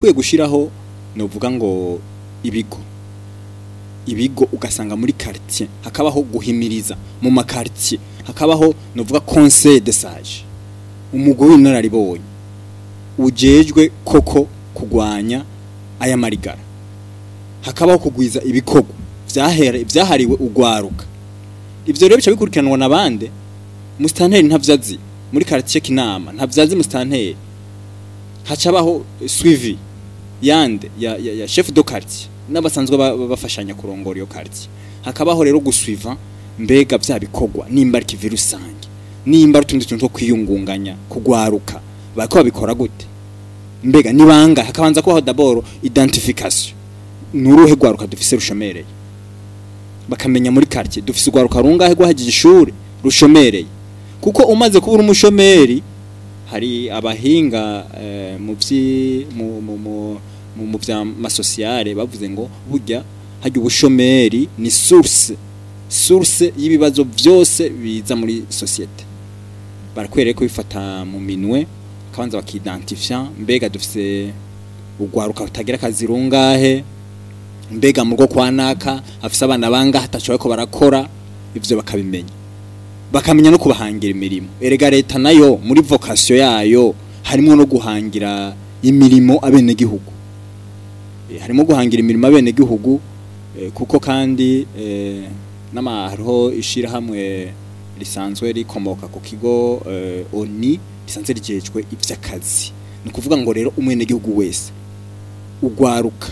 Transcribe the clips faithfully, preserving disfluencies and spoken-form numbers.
barakwiye gushiraho novuga ngo ibigo ibigo ugasanga muri quartier hakabaho guhimiriza mu makartier hakabaho novuga conseil de sage umugwi w'inararibonye ujejwe koko kugwanya aya marigara hakabaho kugwiza ibikorwa vyahera vyahariwe ugwaruka ivyo rero bica bikurikiranwa nabande mustanteri ntavyazi muri quartier kinama ntavyazi mustanteri hacabaho suivi yande ya, ya, ya chef de quartier n'abasanzwe bafashanya kurongora iyo quartier hakabaho rero gusuiva mbega vya bikorwa nimba ari virusange nimba rutundi tuntu kwiyungunganya kugwaruka bako babikora gute mbega nibanga hakabanza ko d'abord identification nuruhe gwaruka dufise rushomereye bakamenya muri quartier dufise gwaruka rungahe gwahagije ishure rushomereye kuko umaze kubura umushomeri hari abahinga eh, mu vyi mu mu mu mu vya masociale bavuze ngo burya hajya ubushomeri ni source source y'ibibazo byose biza muri societe barakwereye ko bifata mu minwe kabanza bakidentifia mbega dufise ugwaruka utagira kazi rungahe mbega mu rwo kwanaka afise abana banga hatachoye ko barakora ivyo bakabimenya bakamenya no kubahangira imirimo erega leta nayo muri vocation yayo harimo no guhangira imirimo abene gihugu e, harimo guhangira imirimo abene gihugu e, kuko kandi e, n'amahoro ishira hamwe lisanzwe rikomoka ku kigo e, oni lisanzwe rijejwe ivy'akazi ni kuvuga ngo rero umwene gihugu wese ugwaruka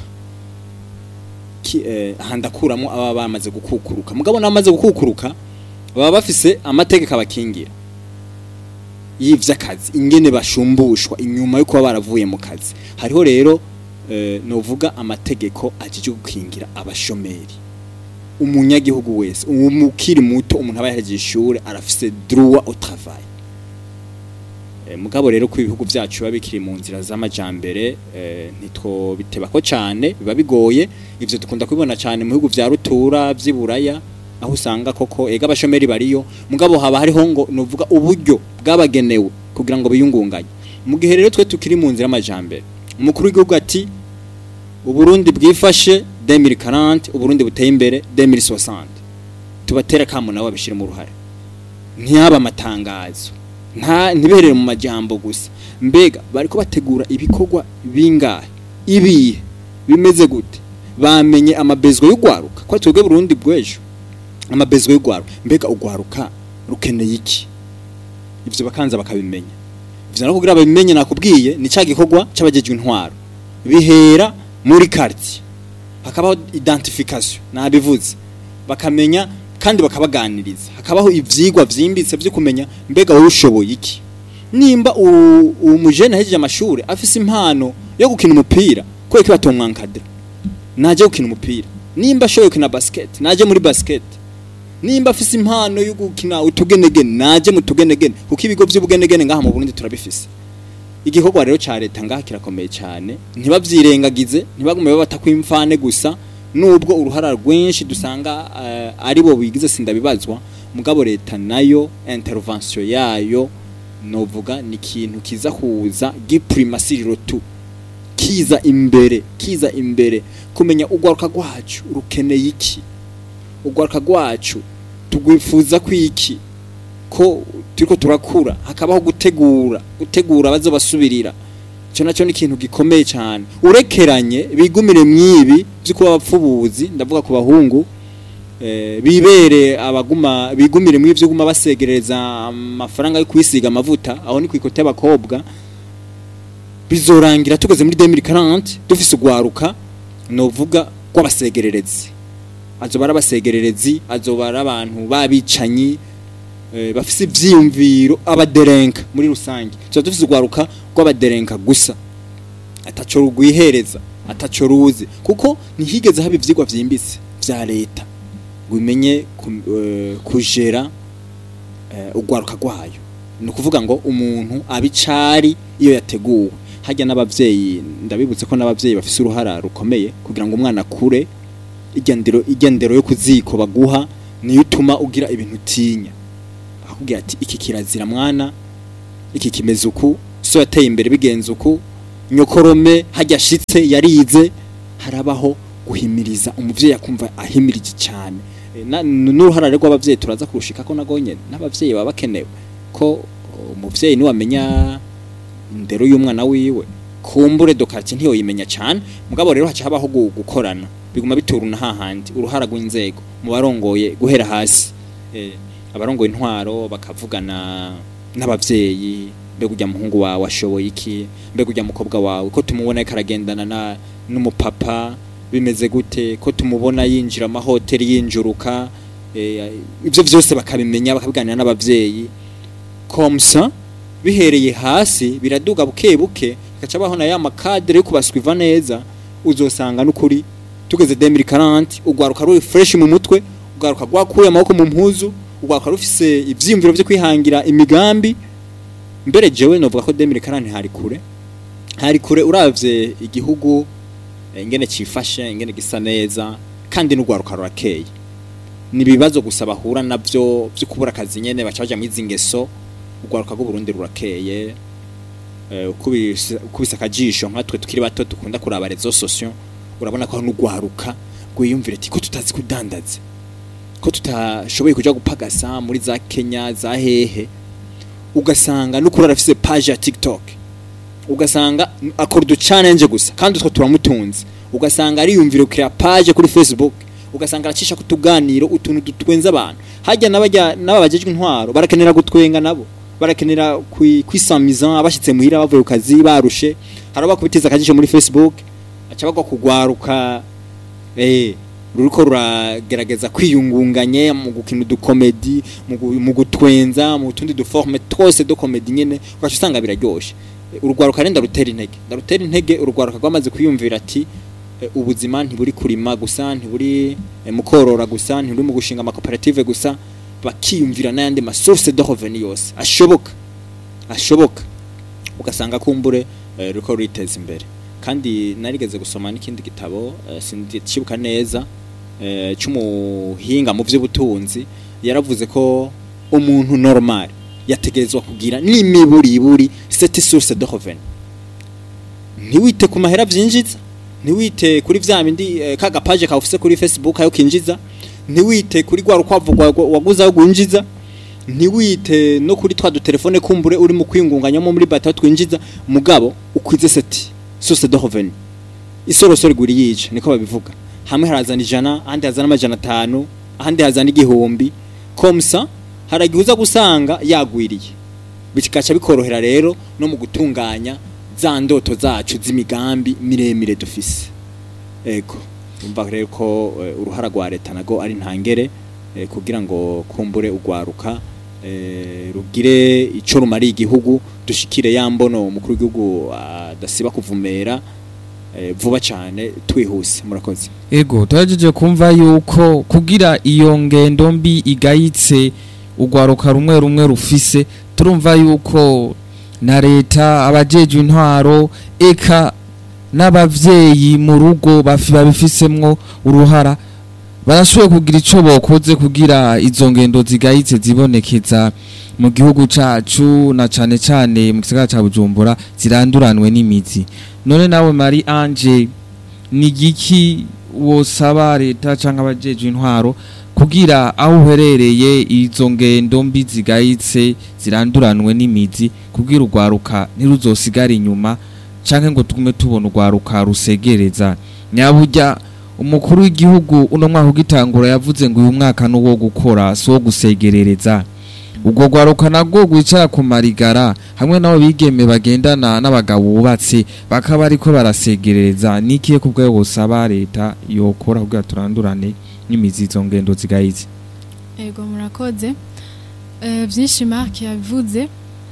ki eh, handakuramo aba bamaze gukukuruka mugabo namaze gukukuruka baba bafise amategeko abakingira y'ivy'akazi ingene bashumbushwa inyuma yo kuba baravuye mu kazi hariho rero eh, novuga amategeko ajije gukingira abashomeri umunyagihugu wese umukiri muto umuntu aba yahejeje ishure arafise droit au travail e, mugabo rero ku ibihugu byacu babikiri mu nzira z'amajambere e, nitwo bitebako cyane biba bigoye ivyo dukunda kubibona cyane mu bihugu vya rutura vy'iburaya aho usanga koko ega abashomeri bariyo mugabo haba hariho ngo novuga uburyo bwabagenewe kugira ngo biyungunganye mu gihe rero twe tukiri mu nzira y'amajambere umukuru w'igihugu ati uburundi bwifashe deux mille quarante uburundi buteye imbere deux mille soixante tubatera kamo nawe bishira mu ruhare ntiyaba amatangazo nta ntiberere mu majambo gusa mbega bariko bategura ibikorwa bingahe ibi bimeze gute bamenye amabezwe y'ugwaruka kwa twebwe Burundi bwejo amabezwe y'ugwaruka mbega ugwaruka rukeneye iki ivyo bakanza bakabimenya ivyo nakugira babimenye nakubwiye ni ca gikorwa c'abajejwe intwaro bihera muri quartier hakabaho identification nabivuze bakamenya kandi bakabaganiriza hakabaho ivyigwa vyimbitse byo kumenya mbega wowe ushoboye iki nimba umujene hejeje amashuri afise impano yo gukina umupira ko iki batomwankadira naje gukina umupira nimba ashoboye gukina basket naje muri basket nimba afise impano yo gukina utugenegene naje mu tugenegene kuko ibigo by'ubugenegene ngaha mu Burundi turabifise igikorwa rero ca leta ngaha kirakomeye cyane ntibavyirengagize ntibagume babata kwimfane gusa nubwo uruhara rwinshi dusanga uh, ari bo bigize sindabibazwa mugabo leta nayo intervention yayo novuga ni kintu kiza kuza giprimacy rotu kiza imbere kiza imbere kumenya ugwaruka gwacu rukeneye iki ugwaruka gwacu tugwifuza kwiki ko turiko turakura hakabaho gutegura gutegura bazo basubirira cyo naco ni kintu gikomeye cyane urekeranye bigumire mwibi byuko abapfubuzi ndavuga ku bahungu eh bibere abaguma bigumire mwibi byo guma basegereza amafaranga yo kwisiga amavuta aho ni kwikote abakobwa bizorangira tugeze muri deux mille quarante dufise ugwaruka novuga kwabasegererezi azobara basegererezi azobara abantu babicanyi e, bafise ivyiyumviro abaderenka muri rusange cyo dufise ugwaruka kwabaderenka gusa ataco rugwihereza ataco ruzi kuko nihigeze haba ivyigwa vyimbitse vya leta gumenye uh, kujera uh, ugwaruka gwayo no kuvuga ngo umuntu abicari iyo yateguwe hajya n'abavyeyi ndabibutse ko n'abavyeyi bafise uruhara rukomeye kugira ngo umwana kure igendero igendero yo kuziko baguha niyo utuma ugira ibintu tinya akubwira ati iki kirazira mwana iki kimeze uku so yateye imbere bigenze uku nyokorome hajya shitse yarize harabaho guhimiriza umuvyeyi akumva ahimirije cyane n'uruhara rero rw'abavyeyi turaza kurushika ko nagonye n'abavyeyi baba bakenewe ko umuvyeyi ni wamenya indero y'umwana wiwe kumbure dokati ntiyo yimenya cyane mugabo rero haca habaho gukorana biguma bituruna hahandi uruhara rw'inzego mu barongoye guhera hasi eh, abarongoye intwaro bakavugana n'abavyeyi mbega ujya muhungu wawe washoboye iki mbega ujya mukobwa wawe ko tumubona karagendana na n'umupapa bimeze gute ko tumubona yinjira amahoteli yinjuruka eh, ivyo vyose bakabimenya bakabiganira n'abavyeyi komsa bihereye hasi biraduga buke buke gaca baho na ya makadre yo kubaswiva neza uzosanga n'ukuri tugeze deux mille quarante ugwaruka ruri fresh mu mutwe ugwaruka gwakuye amaboko mu mpuzu ugwaruka rufise ivyimviro byo kwihangira imigambi mbere jewe novuga ko deux mille quarante hari kure hari kure uravye igihugu ingene cifashe ingene gisa neza kandi n'ugwaruka rurakeye nibibazo gusa bahura navyo byo kubura akazi nyene bacaje mu izingeso ugwaruka rwo Burundi rurakeye eh kubisa akajisho nkatwe tukiri bato dukunda kuraba rezo social urabona ko n'ugwaruka gwiyumvira ati ko tutazi kudandaza ko tutashoboye kuja gupagasa muri za Kenya za hehe ugasanga n'ukurara afise page ya TikTok ugasanga akora du challenge gusa kandi utwo turamutunze ugasanga ari yumvira ukira page kuri Facebook ugasanga aracisha kutuganiro utuntu dutwenza abantu hajya nabajya nababajejwe intwaro barakenera gutwenga nabo barakenera kwisamiza abashitse muhira bavuye ukazi barushe haraba kubitiza akajisho muri Facebook aca bagwa kugwaruka eh ruriko ruragerageza kwiyungunganye mu gukina du comedy mu gutwenza mu tundi du forme twose do comedy nyene ugaca usanga biraryoshe urugwaruka renda rutera intege ndarutera intege urugwaruka rwamaze kwiyumvira ati ubuzima ntiburi kurima gusa ntiburi mukorora gusa ntiburi mu gushinga ama cooperative gusa bakiyumvira n'ayandi ma source de revenu yose ashoboka ashoboka ugasanga kumbure ruko riteza imbere kandi narigeze gusoma n'ikindi gitabo sindi cibuka neza cy'umuhinga mu by'ubutunzi yaravuze ko umuntu normal yategezwa kugira n'imiburiburi cette source de revenu ntiwite ku mahera byinjiza ntiwite kuri vya bindi kaga page ka office kuri Facebook ayo kinjiza ntiwite kuri gwa rukwavugwa waguza gwinjiza ntiwite no kuri twa du telefone kumbure uri mu kwingunganyamo muri bata twinjiza mugabo ukwize seti source de revenu isorosoro guri yice niko babivuga hamwe harazana ijana ahandi hazana amajana atanu ahandi hazana igihumbi komsa haragihuza gusanga yagwiriye bikaca bikorohera rero no mu gutunganya za ndoto zacu z'imigambi miremire dufise ego umva rero ko uh, uruhara rwa leta nago ari ntangere uh, kugira ngo kumbure ugwaruka uh, rugire ico rumari igihugu dushikire yambono umukuru w'igihugu adasiba uh, kuvumera uh, vuba cyane twihuse murakoze ego turajeje kumva yuko kugira iyo ngendo mbi igayitse ugwaruka rumwe rumwe rufise turumva yuko na leta abajeje intwaro eka n'abavyeyi mu rugo babifisemwo uruhara barashoboye kugira ico bokoze kugira izo ngendo zigayitse zibonekeza mu gihugu cacu na cane cane mu gisagara ca Bujumbura ziranduranwe n'imizi none nawe Marie Ange ni giki wosaba leta canke abajeje intwaro kugira aho uherereye izo ngendo mbi zigayitse ziranduranwe n'imizi kugira urwaruka ntiruzosigara inyuma canke ngo tugume tubona urwaruka rusegereza nyaburya umukuru w'igihugu uno mwaka ugitangura yavuze ngo uyu mwaka nuwo gukora so gusegerereza ubwo rwaruka nagwo gwicara ku marigara hamwe nabo bigeme bagendana n'abagabo bubatse bakaba ariko barasegerereza nikiye kubwo gusaba leta yokora kugira turandurane n'imizi izo ngendo zigayitse ego murakoze eh byinshi Mark yavuze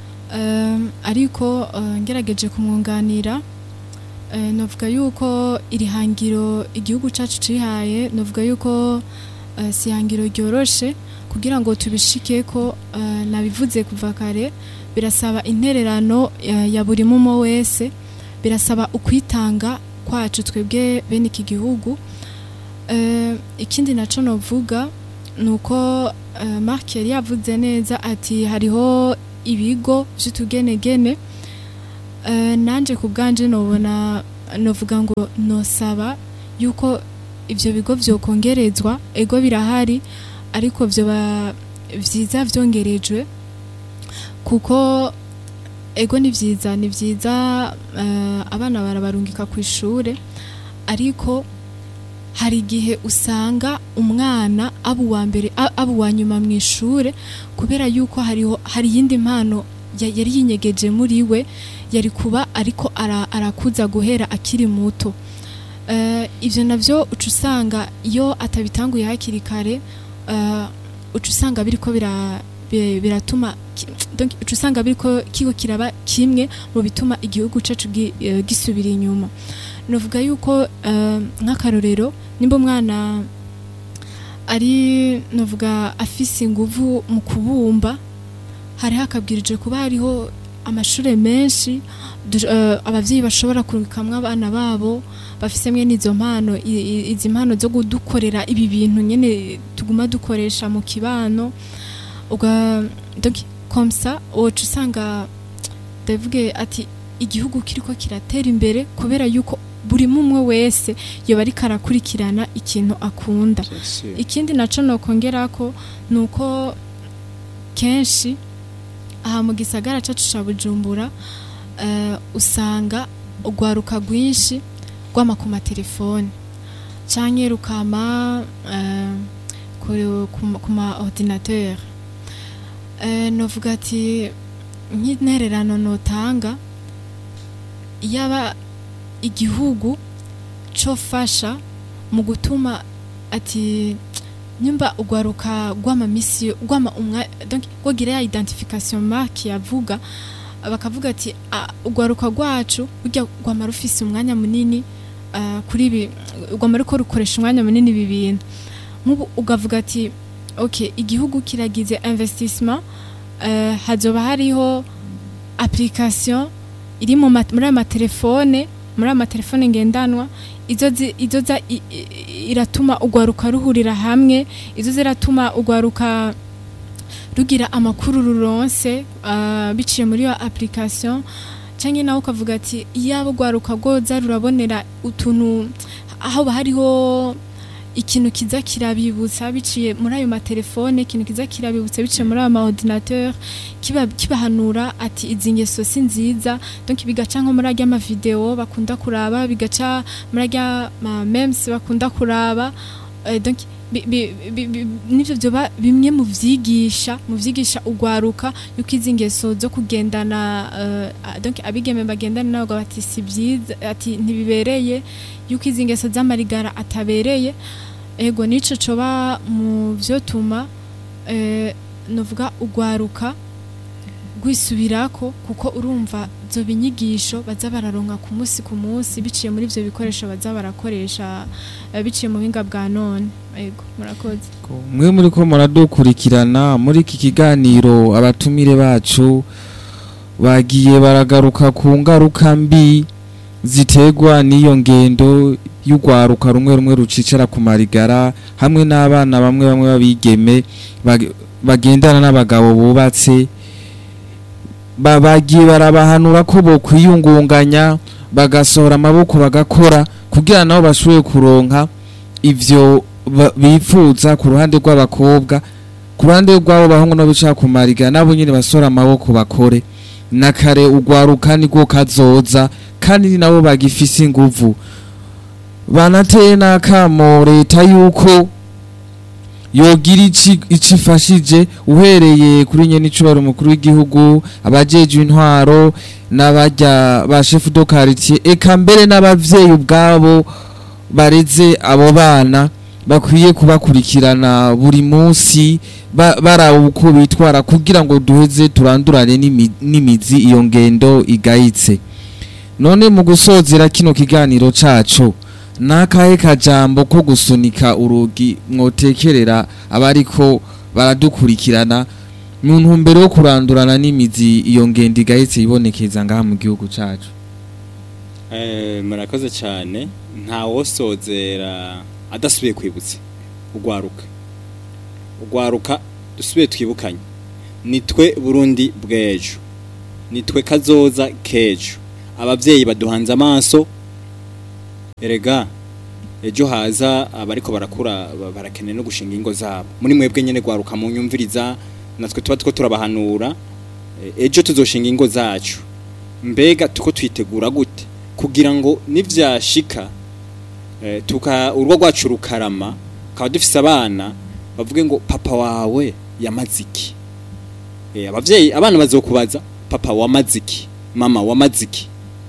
Um, ariko uh, ngerageje kumwunganira uh, novuga yuko iri hangiro igihugu cacu cihaye novuga yuko uh, si hangiro ryoroshe kugira ngo tubishike ko uh, nabivuze kuva kare birasaba intererano uh, ya buri mumo wese birasaba ukwitanga kwacu twebwe bene iki gihugu uh, ikindi naco novuga nuko uh, Mark yari yavuze neza ati hariho ibigo vy'utugenegene Eh, nanje ku bwanje nobona novuga ngo nosaba yuko ivyo bigo vyokongerezwa, ego birahari ariko vyo ba vyiza vyongerejwe, kuko ego ni vyiza ni vyiza uh, abana barabarungika ku ishure, ariko hari igihe usanga umwana abu wa mbere abu wa nyuma mu ishure kubera yuko hariho hari yindi mpano yari yinyegeje muri we, yari kuba ariko arakuza guhera akiri muto. Uh, ivyo navyo uca usanga iyo atabitanguye hakiri kare, uh, uca usanga biriko bira biratuma donc uca usanga biriko kigo kiraba kimwe mu bituma igihugu cacu gisubira inyuma. Novuga yuko uh, nk'akarorero nimba umwana ari novuga afise inguvu mu kubumba, hari hakabwirije kuba hariho amashure menshi uh, abavyeyi bashobora kurukamwa abana babo bafise mwe nizo mpano, izi mpano zo gudukorera ibi bintu nyene tuguma dukoresha mu kibano. Uga donc comme ça oca usanga ndavuge ati igihugu kiriko kiratera imbere kubera yuko buri mumwe wese yoba ari karakurikirana ikintu akunda. Ikindi naco nokongerako nuko kenshi aha mu gisagara cacu ca Bujumbura uh, usanga ugwaruka gwinshi gwama ku matelefone canke rukama uh, ku ma ordinateur. Uh, novuga ati nk'intererano notanga yaba igihugu cofasha mu gutuma ati nyumba ugwaruka gwama misi gwama umwa donc gogira ya identification marque yavuga bakavuga ati ugwaruka gwacu burya gwama rufise umwanya munini uh, kuri bi gwama ruko rukoresha umwanya munini bibintu nk'ubu ugavuga ati okay igihugu kiragize investissement, uh, hazoba hariho application iri mu muri ama telefone muri ama telefone ngendanwa, izo izo za iratuma ugwaruka ruhurira hamwe, izo ziratuma ugwaruka rugira amakuru ruronse uh, biciye muri yo application. Canke nawe ukavuga ati yabo ugwaruka goza rurabonera utuntu aho hariho ikintu kiza kirabibutsa biciye muri ayo matelefone, ikintu kiza kirabibutsa biciye muri ama ordinateur, kiba kibahanura ati izingeso si nziza, donc bigaca nko muri ajya ama video bakunda kuraba, bigaca muri ajya ma memes bakunda kuraba, uh, donc nivyo byoba bimwe mu vyigisha mu vyigisha ugwaruka yuko izingeso zo kugendana, uh, donc abigeme bagendana nawo bati si byiza, ati ntibibereye, yuko izingeso z'amarigara atabereye. Ego nico coba mu vyotuma eh, novuga ugwaruka gwisubirako, kuko urumva zo binyigisho baza bararonka ku munsi ku munsi biciye muri ivyo bikoresho baza barakoresha biciye mu binga bwa none. Ego murakoze. Mwe muri ko muradukurikirana muri iki kiganiro, abatumire bacu bagiye baragaruka ku ngaruka mbi zitegwa n'iyo ngendo y'ugwaruka rumwe rumwe rucicara ku marigara, hamwe n'abana bamwe bamwe babigeme bagendana n'abagabo bubatse. Babagiye barabahanura ko bo kwiyungunganya bagasohora amaboko bagakora kugira nabo bashoboye kuronka ivyo bifuza ku ruhande rw'abakobwa, ku ruhande rw'abo bahungu no bicara ku marigara nabo nyine basora amaboko bakore. Nakare ugwaruka niko kazoza kandi nabo bagifise inguvu. Banateye nakamo leta yuko yogira icifashije uhereye kuri nyene icubaro mukuru w'igihugu, abajeje intwaro n'abarya ba chef de quartier, eka mbere n'abavyeyi ubwabo bareze abo bana bakwiye kubakurikirana buri munsi baraba uko bitwara kugira ngo duheze turandurane n'imizi iyo ngendo igayitse. None mu gusozera kino kiganiro cacu, nakahe kajambo ko gusunika urugi mwotekerera abariko baradukurikirana mu ntumbero yo kurandurana n'imizi iyo ngendo igayitse ibonekeza ngaha mu gihugu cacu? Eh, murakoze cyane. Nta wosozera adasubiye kwibutsa ugwaruka ugwaruka dusubiye twibukanye, nitwe Burundi bw'ejo, nitwe kazoza kejo, abavyeyi baduhanze amaso erega ejo haza abariko barakura barakeneye no gushinga ingo zabo muri mwebwe nyene gwaruka mu nyumviriza natwe tuba two turabahanura ejo tuzoshinga ingo zacu mbega tuko twitegura gute kugira ngo nivyashika e, tuka urwo rwacu rukarama kaba dufise abana bavuge ngo papa wawe yamaziki e, abavyeyi abana bazokubaza papa wamaziki mama wamaziki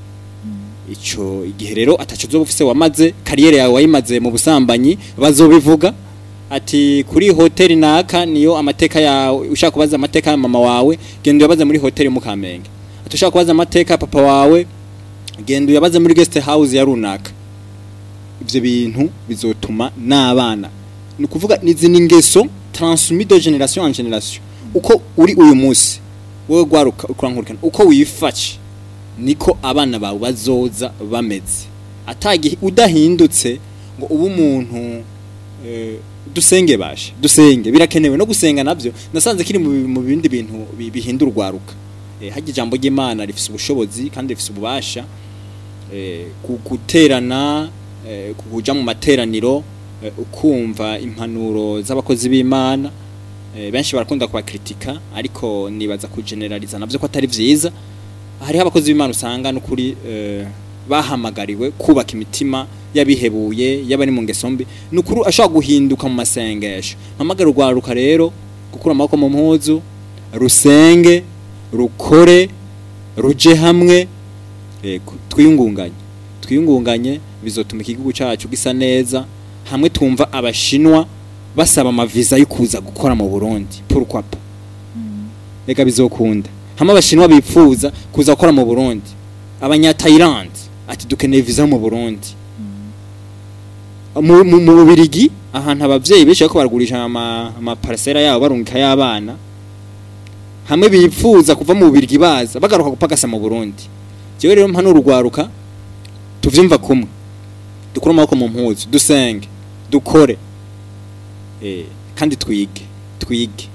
ico igihe rero ataco zobufise wamaze kariyere yawe wayimaze mu busambanyi bazobivuga ati kuri hoteli naka niyo amateka yawe ushaka kubaza amateka ya mama wawe genda yabaza muri hoteli mu Kamenge atushaka kubaza amateka ya papa wawe genda yabaza muri guest house ya runaka ivyo bintu bizotuma n'abana ni kuvuga nizi ningeso transmis de generation en generation uko uri uyu munsi wowe gwaruka urankurikana uko wifache niko abana bawe bazoza bameze atagi udahindutse ngo ubu umuntu eh, dusenge bashe dusenge birakenewe no gusenga navyo nasanze kiri mu bindi bintu bihindura urwaruka eh, haje ijambo ry'Imana rifise ubushobozi kandi rifise ububasha eh, guterana eh, kuja mu materaniro eh, ukumva impanuro z'abakozi b'Imana eh, benshi barakunda kuba kritika ariko nibaza ku generaliza navyo ko atari vyiza hari abakozi b'Imana usanga no kuri eh, bahamagariwe kubaka imitima yabihebuye yabari mu ngesombi nukuru ashaka guhinduka mu masengesho mpamagara urwaruka rero gukura amaboko mu mpuzu rusenge rukore ruje hamwe yego twiyungunganye twiyungunganye bizotuma igihugu cyacu gisa neza hamwe tumva abashinwa basaba amaviza yo kuza gukora mu Burundi pourquoi pas reka mm. bizokunda hamwe abashinwa bipfuza kuza gukora mu Burundi abanya Thailand ati dukeneye visa mu Burundi mu mu Bubirigi ahantu abavyeyi benshi bako baragurisha ama ama parcela yabo barungika y'abana hamwe bipfuza kuva mu Bubirigi baza bagaruka gupagasa mu Burundi jewe rero mpano urugwaruka tuvyumva kumwe dukura amaboko mu mpuzu dusenge dukore eh kandi twige twige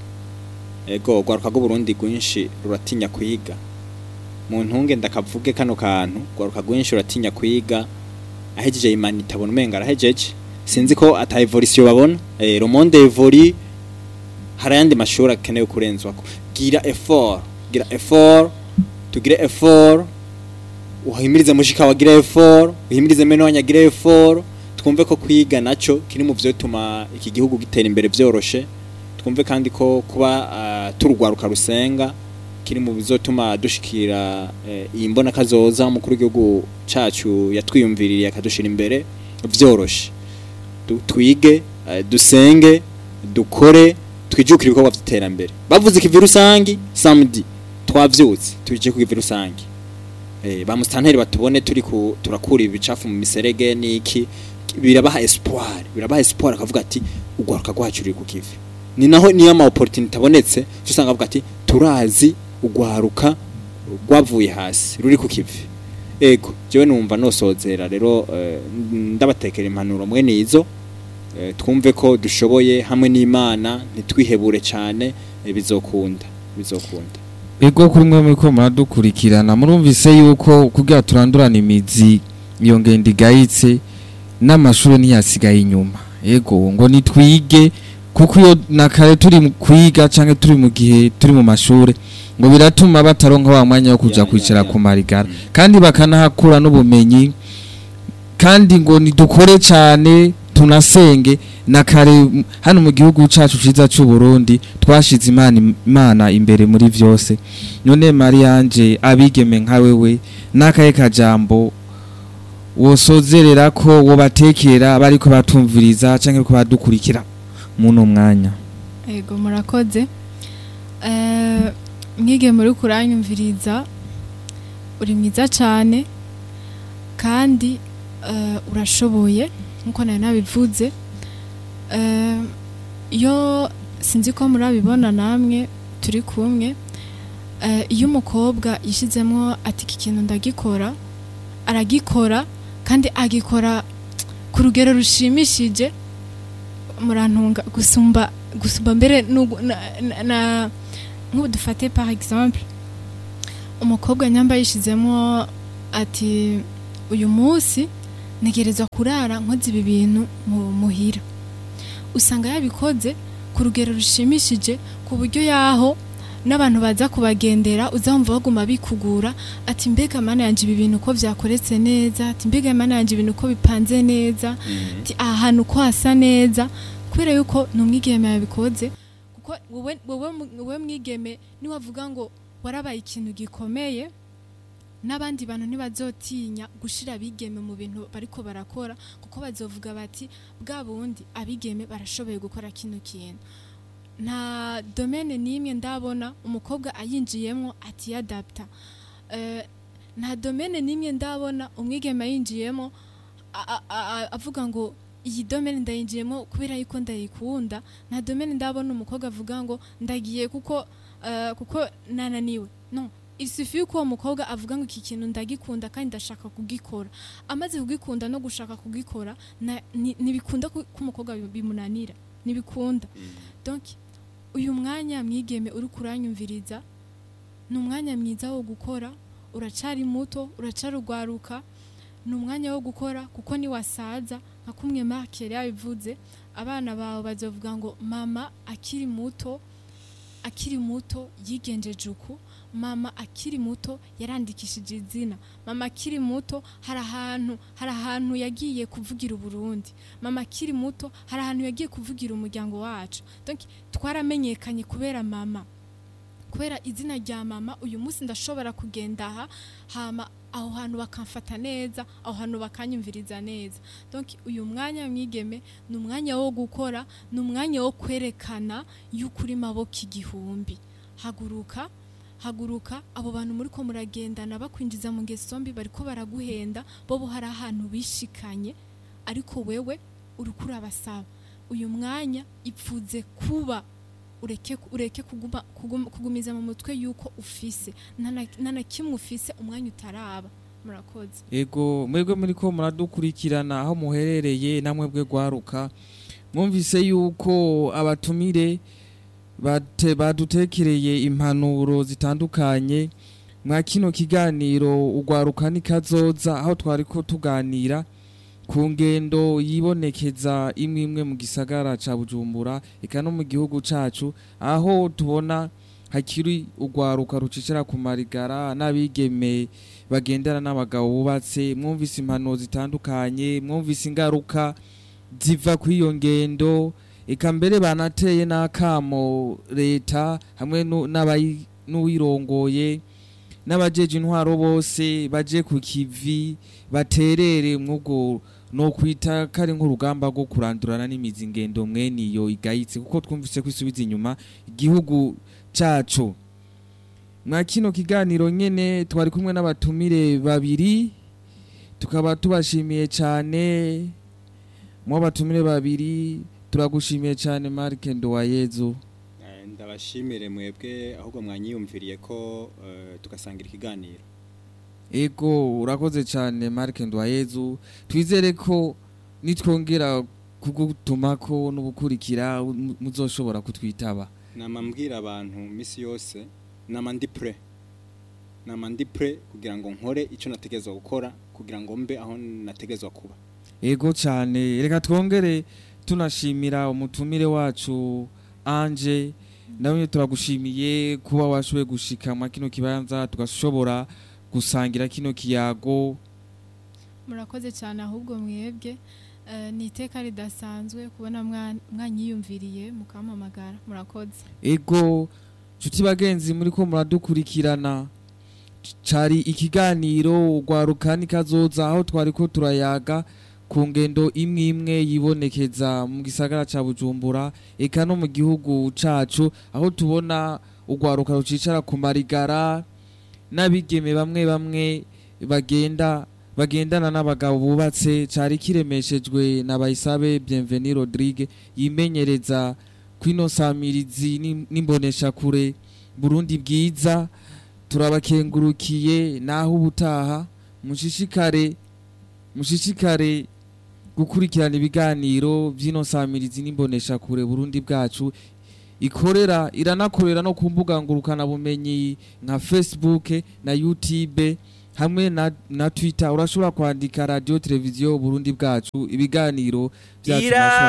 ego gwaruka go Burundi gwinshi ruratinya kwiga mu ntunge ndakavuge kano kantu gwaruka gwinshi ruratinya kwiga ahejeje imani tabona umenga arahejeje sinzi ko ata evolution babona eh le monde évolue harayandi mashuri akeneye kurenzwako gira effort gira effort tugire effort uhimirize mushika wagira effort uhimirize meno wanyagira effort twumve ko kwiga naco kiri mu byo tuma iki gihugu gitera imbere byoroshe twumve kandi ko kuba uh, turugwaruka rusenga kiri mu bizotuma dushikira iyi uh, mbona kazoza mukuru w'igihugu cacu yatwiyumviririye akadushira imbere byoroshe twige uh, dusenge dukore twijukira ibikorwa by'iterambere bavuze ikivi rusangi samedi twavyutse tuje kugivi rusangi eh ba mustanteri batubone turi ku turakura ibicafu mu miserege niki birabaha espoir birabaha espoir akavuga ati ugwaruka gwacu uri ku kivi ni naho niyo ama opportunity tabonetse cyusanga avuga ati turazi ugwaruka gwavuye hasi ruri ku kivi ego jewe numva nosozera rero uh, ndabatekera impanuro mwe nizo uh, twumve ko dushoboye hamwe n'Imana ntitwihebure cyane uh, bizokunda bizokunda ego kuri mwe muriko muradukurikirana murumvise yuko kugira turandurana imizi iyo ngende igayitse n'amashuri ntiyasigaye inyuma ego ngo nitwige kuko iyo nakare turi kwiga canke turi mu gihe turi mu mashuri ngo biratuma bataronka wa mwanya wo kuja kwicara ku marigara kandi bakanahakura n'ubumenyi kandi ngo nidukore cyane tunasenge nakare hano mu gihugu cacu ciza cy'u Burundi twashize imana imana imbere muri vyose none Marianje abigeme nka wewe nakaye kajambo wosozerera ko wobatekera bariko batumviriza canke ko badukurikira muno mwanya ego murakoze eh mwige muri kuranyumviriza uri mwiza cyane kandi uh, urashoboye nkuko nayo nabivuze uh, yo sinzi ko murabibona namwe turi kumwe uh, iyo umukobwa yishizemo ati iki kintu ndagikora aragikora kandi agikora ku rugero rushimishije murantunga gusumba gusumba mbere na, na, na nk'ubu dufate par exemple umukobwa nyamba yishizemo ati uyu munsi ntegerezwa kurara nkoze ibi bintu mu muhira usanga yabikoze ku rugero rushimishije ku buryo yaho n'abantu baza kubagendera uzamva baguma bikugura ati mbega mana yanje ibi bintu ko vyakoretse neza ati mbega mana yanje ibintu ko bipanze neza ati ahantu ko hasa neza kubera yuko numwigeme yabikoze kuko wowe wowe mwigeme ni wavuga ngo warabaye ikintu gikomeye n'abandi bantu ntibazotinya gushira abigeme mu bintu bariko barakora kuko bazovuga bati bwa bundi abigeme barashoboye gukora kino kintu nta domaine nimwe ndabona umukobwa ayinjiyemo ati adapta eh nta domaine nimwe ndabona umwigeme ayinjiyemo avuga ngo iyi domaine ndayinjiyemo kubera yuko ndayikunda nta domaine ndabona umukobwa avuga ngo ndagiye kuko uh, kuko nananiwe no il suffit ko umukobwa avuga ngo iki kintu ndagikunda kandi ndashaka kugikora amaze kugikunda no gushaka kugikora nibikunda ko umukobwa bimunanira nibikunda donc uyu mwanya mwigeme uri kuranyumviriza ni umwanya mwiza wo gukora uracari muto uracarugwaruka ni umwanya wo gukora kuko ni wasaza nka kumwe Mark yabivuze abana bawe bazovuga ngo mama akiri muto akiri muto yigenjeje uku mama akiri muto yarandikishije izina mama akiri muto hari ahantu hari ahantu yagiye kuvugira Burundi mama akiri muto hari ahantu yagiye kuvugira umuryango wacu donc twaramenyekanye kubera mama kubera izina rya mama uyu munsi ndashobora kugenda aha hama aho hantu bakamfata neza aho hantu bakanyumviriza neza donc uyu mwanya mwigeme ni umwanya wo gukora ni umwanya wo kwerekana y'ukuri maboko igihumbi haguruka haguruka abo bantu muri ko muragendana bakwinjiza mu ngeso mbi bariko baraguhenda bo hari ahantu bishikanye ariko wewe urukura abasaba uyu mwanya ipfuze kuba ureke ureke kuguma kugumiza mu mutwe yuko ufise nana kimwe ufise umwanya utaraba murakoze ego mwebwe muri ko muradukurikirana aho muherereye namwe bwe gwaruka mwumvise yuko abatumire bate badutekereye impanuro zitandukanye mwa kino kiganiro ugwaruka nikazoza aho twari ko tuganira ku ngendo yibonekeza imwe imwe mu gisagara ca Bujumbura eka no mu gihugu cacu aho tubona hakiri ugwaruka rucicira ku marigara n'abigeme bagendera n'abagabo bubatse mwumvise impanuro zitandukanye mwumvise ingaruka ziva ku iyo ngendo eka mbere banateye n'akamo leta hamwe n'abayi n'uwirongoye n'abajeje intwaro bose baje ku kivi baterere mwugo no kwita kare nk'urugamba rwo kurandurana n'imizi ngendo mwene iyo igayitse kuko twumvise kwisubiza inyuma igihugu cacu mwa kino kiganiro nyene twari kumwe n'abatumire babiri tukaba tubashimiye cyane mu batumire babiri turagushimiye cyane Mark Ndowayezu ndabashimire mwebwe ahubwo mwanyiyumviriye ko uh, tugasangira ikiganiro ego urakoze cyane Mark Ndowayezu twizere ko nitwongera kugutumako n'ubukurikira muzoshobora kutwitaba namambwira abantu misi yose namandi pre namandi pre kugira ngo nkore ico nategezwa gukora kugira ngo mbe aho nategezwa kuba ego cyane reka twongere tunashimira umutumire wacu Anje nawe turagushimiye kuba washoboye gushika mu kino kibanza tugashobora gusangira kino kiyago murakoze cyane ahubwo mwebwe uh, ni iteka ridasanzwe kubona mwanyiyumviriye mukamamagara murakoze ego nshuti bagenzi muri ko muradukurikirana cari ikiganiro ugwaruka nikazoza aho twari ko turayaga ku ngendo imwe imwe yibonekeza mu gisagara ca Bujumbura eka no mu gihugu cacu aho tubona ugwaruka rucicara ku marigara n'abigeme bamwe bamwe bagenda bagendana n'abagabo bubatse cari kiremeshejwe na Bayisabe Bienvenue Rodrigue yimenyereza kwino samirizi n'imbonesha kure Burundi bwiza turabakengurukiye naho ubutaha mushishikare mushishikare gukurikirana ibiganiro by'ino samirizi n'imbonesha kure Burundi bwacu ikorera iranakorera no ku mbuga ngurukana bumenyi nka Facebook na YouTube hamwe na, na Twitter urashobora kwandika radio televiziyo Burundi bwacu ibiganiro byacu